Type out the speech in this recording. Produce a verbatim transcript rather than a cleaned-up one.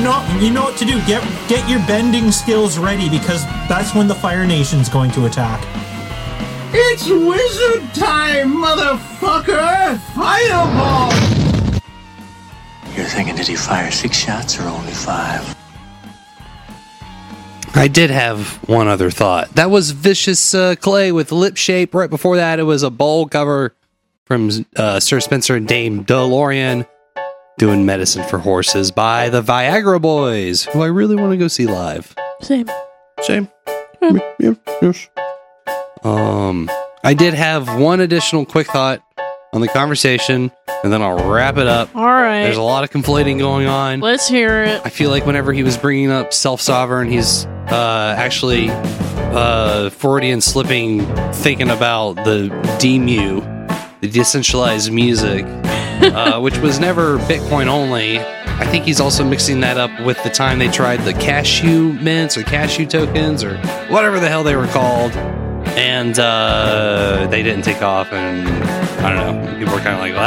know, you know what to do. Get get your bending skills ready because that's when the Fire Nation's going to attack. It's wizard time, motherfucker! Fireball! You're thinking, did he fire six shots or only five? I did have one other thought. That was Vicious uh, Clay with Lip Shape. Right before that, it was a bowl cover from uh, Sir Spencer and Dame DeLorean doing Medicine for Horses by the Viagra Boys, who I really want to go see live. Same. Same. Yeah. Yeah. Yes. Um, I did have one additional quick thought on the conversation, and then I'll wrap it up. All right. There's a lot of conflating going on. Let's hear it. I feel like whenever he was bringing up self-sovereign, he's uh, actually uh, Freudian slipping, thinking about the D M U, the decentralized music, uh, which was never Bitcoin only. I think he's also mixing that up with the time they tried the cashew mints or cashew tokens or whatever the hell they were called. And uh, they didn't take off, and I don't know. People were kind of like, well,